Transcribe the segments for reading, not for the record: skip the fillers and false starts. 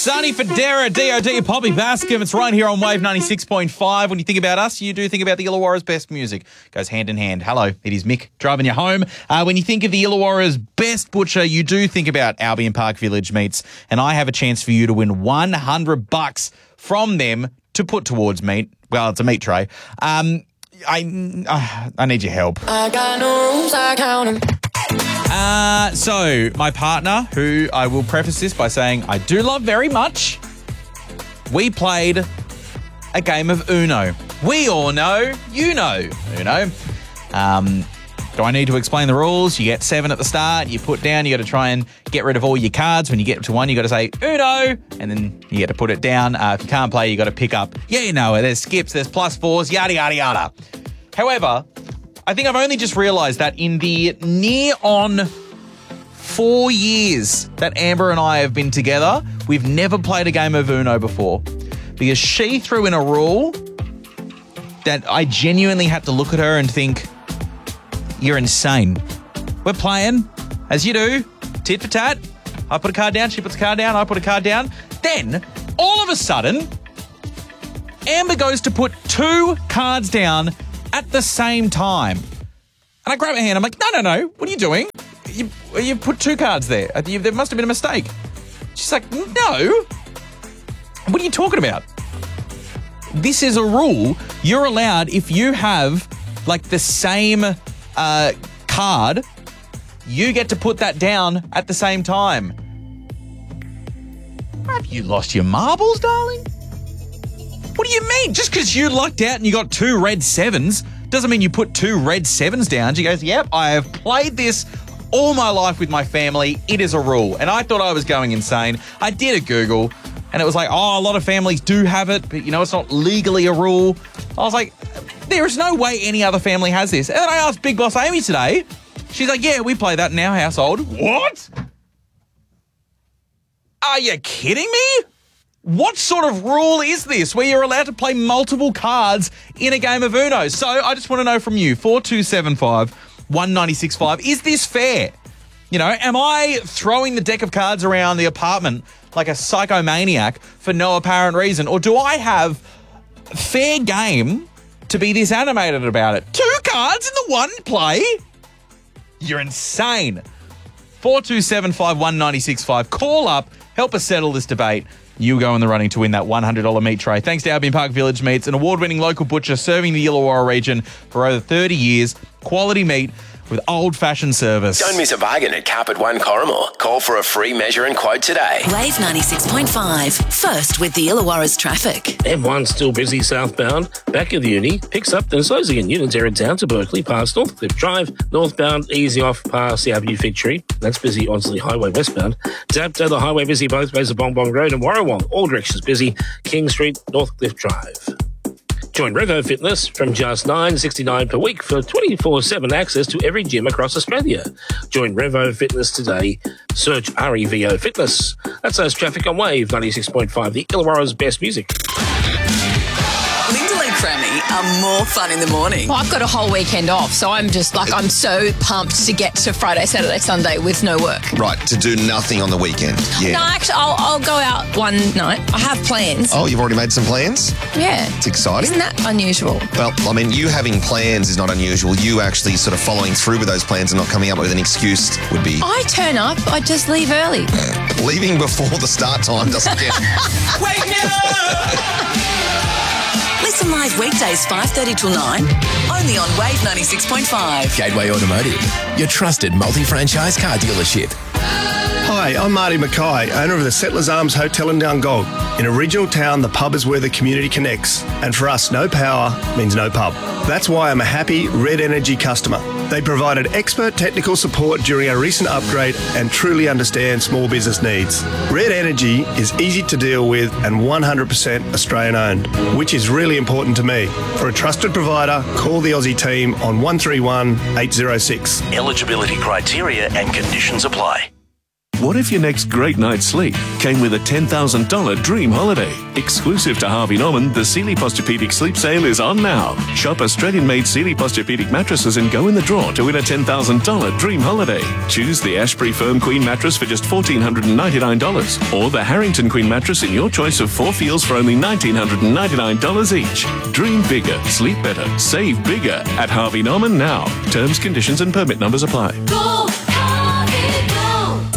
Sonny Fodera, D.O.D. Poppy Bascom. It's right here on Wave 96.5. When you think about us, you do think about the Illawarra's best music. Goes hand in hand. Hello, it is Mick driving you home. When you think of the Illawarra's best butcher, you do think about Albion Park Village Meats. And I have a chance for you to win $100 from them to put towards meat. Well, it's a meat tray. I need your help. I got no rules, I count them. So my partner, who I will preface this by saying I do love very much, we played a game of Uno. We all know, you know Uno. Do I need to explain the rules? You get 7 at the start, you put down, you got to try and get rid of all your cards. When you get to 1, you got to say Uno, and then you get to put it down. If you can't play, you got to pick up. Yeah, you know it. There's skips, there's +4s, yada, yada, yada. However, I think I've only just realised that in the near on 4 years that Amber and I have been together, we've never played a game of Uno before. Because she threw in a rule that I genuinely had to look at her and think, you're insane. We're playing, as you do, tit for tat. I put a card down, she puts a card down, I put a card down. Then, all of a sudden, Amber goes to put 2 cards down at the same time. And I grab her hand, I'm like, no, what are you doing? You put 2 cards there. There must have been a mistake. She's like, no. What are you talking about? This is a rule. You're allowed, if you have like the same card, you get to put that down at the same time. Have you lost your marbles, darling? What do you mean? Just because you lucked out and you got 2 red 7s doesn't mean you put 2 red 7s down. She goes, yep, I have played this all my life with my family. It is a rule. And I thought I was going insane. I did a Google and it was like, a lot of families do have it, but it's not legally a rule. I was like, there is no way any other family has this. And then I asked Big Boss Amy today. She's like, yeah, we play that in our household. What? Are you kidding me? What sort of rule is this where you're allowed to play multiple cards in a game of Uno? So I just want to know from you, 4275 1965, is this fair? Am I throwing the deck of cards around the apartment like a psychomaniac for no apparent reason? Or do I have fair game to be this animated about it? 2 cards in the one play? You're insane. 4275 1965. Call up, help us settle this debate. You go in the running to win that $100 meat tray. Thanks to Albion Park Village Meats, an award-winning local butcher serving the Illawarra region for over 30 years. Quality meat with old-fashioned service. Don't miss a bargain at Carpet One Corrimal. Call for a free measure and quote today. Wave 96.5. First with the Illawarra's traffic. M1's still busy southbound. Back of the uni. Picks up then slows again. Unitarian down to Berkeley past Northcliffe Drive. Northbound easy off past the Avenue Fig Tree. That's busy onto the highway westbound. Dapto the highway busy both ways of Bong Bong Road and Warrawong. All directions busy. King Street, Northcliffe Drive. Join Revo Fitness from just $9.69 per week for 24/7 access to every gym across Australia. Join Revo Fitness today. Search REVO Fitness. That's us traffic on Wave 96.5, the Illawarra's best music. Linda and Crammy are more fun in the morning. Well, I've got a whole weekend off, so I'm just I'm so pumped to get to Friday, Saturday, Sunday with no work. Right, to do nothing on the weekend. Yeah. No, actually, I'll go out one night. I have plans. Oh, you've already made some plans? Yeah. It's exciting. Isn't that unusual? Well, you having plans is not unusual. You actually sort of following through with those plans and not coming up with an excuse would be... I turn up, I just leave early. Leaving before the start time doesn't get... Wake me up! Listen live weekdays 5:30 till 9, only on Wave 96.5. Gateway Automotive, your trusted multi-franchise car dealership. Hi, I'm Marty Mackay, owner of the Settlers Arms Hotel in Dungog. In a regional town, the pub is where the community connects. And for us, no power means no pub. That's why I'm a happy Red Energy customer. They provided expert technical support during our recent upgrade and truly understand small business needs. Red Energy is easy to deal with and 100% Australian owned, which is really important to me. For a trusted provider, call the Aussie team on 131 806. Eligibility criteria and conditions apply. What if your next great night's sleep came with a $10,000 dream holiday? Exclusive to Harvey Norman, the Sealy Posturepedic Sleep Sale is on now. Shop Australian-made Sealy Posturepedic mattresses and go in the draw to win a $10,000 dream holiday. Choose the Ashbury Firm Queen mattress for just $1,499 or the Harrington Queen mattress in your choice of 4 feels for only $1,999 each. Dream bigger, sleep better, save bigger at Harvey Norman now. Terms, conditions and permit numbers apply. Go, Harvey, go.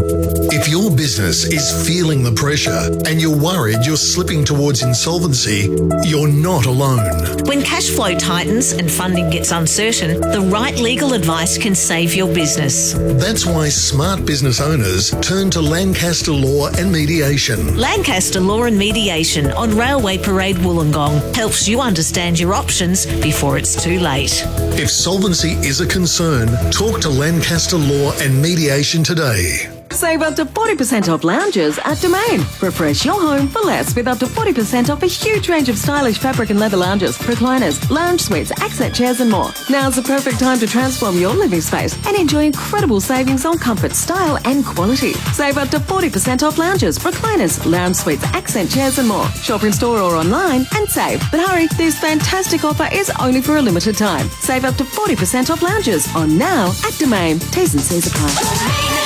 If your business is feeling the pressure and you're worried you're slipping towards insolvency, you're not alone. When cash flow tightens and funding gets uncertain, the right legal advice can save your business. That's why smart business owners turn to Lancaster Law and Mediation. Lancaster Law and Mediation on Railway Parade Wollongong helps you understand your options before it's too late. If solvency is a concern, talk to Lancaster Law and Mediation today. Save up to 40% off lounges at Domain. Refresh your home for less with up to 40% off a huge range of stylish fabric and leather lounges, recliners, lounge suites, accent chairs and more. Now's the perfect time to transform your living space and enjoy incredible savings on comfort, style and quality. Save up to 40% off lounges, recliners, lounge suites, accent chairs and more. Shop in store or online and save. But hurry, this fantastic offer is only for a limited time. Save up to 40% off lounges on now at Domain. T's and C's apply.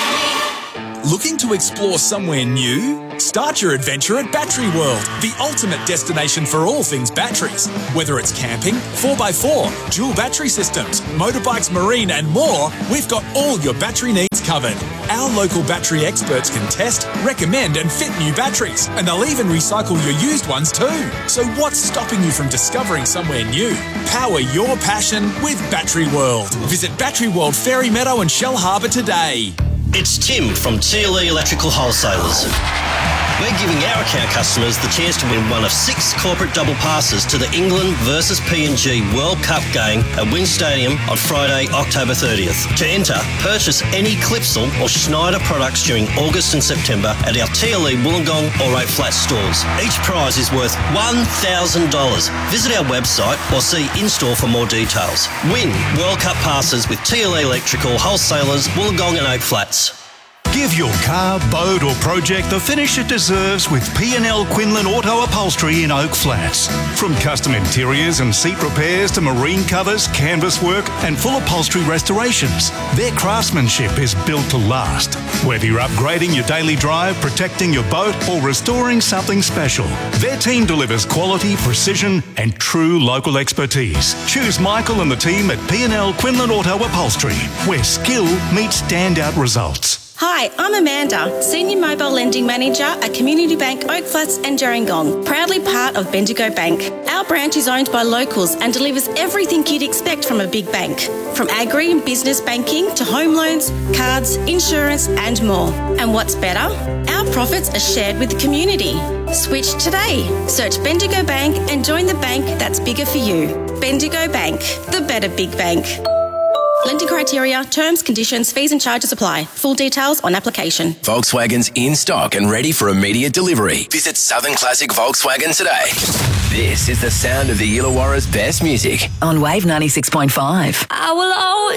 Looking to explore somewhere new? Start your adventure at Battery World, the ultimate destination for all things batteries. Whether it's camping, 4x4, dual battery systems, motorbikes, marine and more, we've got all your battery needs covered. Our local battery experts can test, recommend and fit new batteries, and they'll even recycle your used ones too. So what's stopping you from discovering somewhere new? Power your passion with Battery World. Visit Battery World Ferry Meadow and Shell Harbour today. It's Tim from TLE Electrical Wholesalers. We're giving our account customers the chance to win one of 6 corporate double passes to the England versus PNG World Cup game at Wynn Stadium on Friday, October 30th. To enter, purchase any Clipsal or Schneider products during August and September at our TLE Wollongong or 8 Flats stores. Each prize is worth $1,000. Visit our website or see in-store for more details. Win World Cup passes with TLE Electrical Wholesalers, Wollongong and 8 Flats. Give your car, boat or project the finish it deserves with P&L Quinlan Auto Upholstery in Oak Flats. From custom interiors and seat repairs to marine covers, canvas work and full upholstery restorations, their craftsmanship is built to last. Whether you're upgrading your daily drive, protecting your boat or restoring something special, their team delivers quality, precision and true local expertise. Choose Michael and the team at P&L Quinlan Auto Upholstery, where skill meets standout results. Hi, I'm Amanda, Senior Mobile Lending Manager at Community Bank Oak Flats and Gerringong, proudly part of Bendigo Bank. Our branch is owned by locals and delivers everything you'd expect from a big bank, from agri and business banking to home loans, cards, insurance and more. And what's better? Our profits are shared with the community. Switch today. Search Bendigo Bank and join the bank that's bigger for you. Bendigo Bank, the better big bank. Lending criteria, terms, conditions, fees and charges apply. Full details on application. Volkswagen's in stock and ready for immediate delivery. Visit Southern Classic Volkswagen today. This is the sound of the Illawarra's best music. On Wave 96.5. I will always